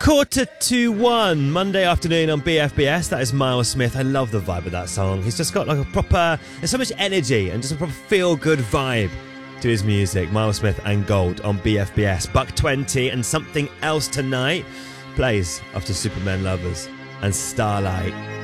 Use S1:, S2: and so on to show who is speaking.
S1: 1:45, Monday afternoon on BFBS. That is Miles Smith. I love the vibe of that song. He's just got like a proper, there's so much energy and just a proper feel-good vibe to his music. Miles Smith and Gold on BFBS. Buck20 and Something Else Tonight plays after Superman Lovers and Starlight.